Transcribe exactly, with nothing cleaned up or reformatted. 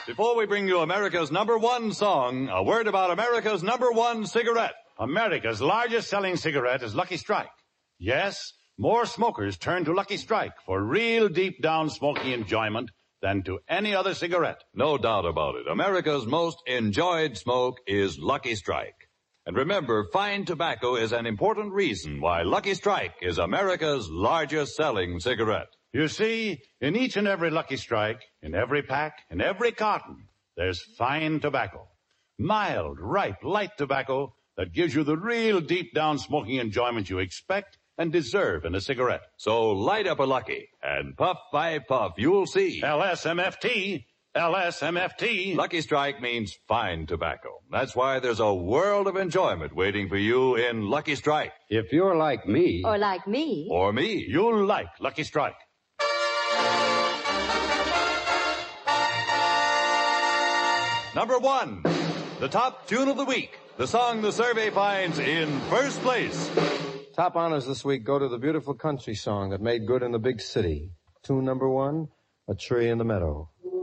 Before we bring you America's number one song, a word about America's number one cigarette. America's largest selling cigarette is Lucky Strike. Yes, more smokers turn to Lucky Strike for real deep down smoky enjoyment than to any other cigarette. No doubt about it. America's most enjoyed smoke is Lucky Strike. And remember, fine tobacco is an important reason why Lucky Strike is America's largest selling cigarette. You see, in each and every Lucky Strike, in every pack, in every carton, there's fine tobacco. Mild, ripe, light tobacco that gives you the real deep down smoking enjoyment you expect and deserve in a cigarette. So light up a Lucky, and puff by puff, you'll see. L S M F T, L S M F T. Lucky Strike means fine tobacco. That's why there's a world of enjoyment waiting for you in Lucky Strike. If you're like me. Or like me. Or me. You'll like Lucky Strike. Number one, the top tune of the week. The song the survey finds in first place. Top honors this week go to the beautiful country song that made good in the big city. Tune number one, A Tree in the Meadow.